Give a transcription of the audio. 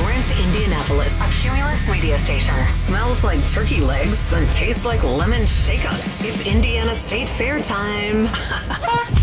Lawrence, Indianapolis. A Cumulus radio station. Smells like turkey legs and tastes like lemon shake-ups. It's Indiana State Fair time.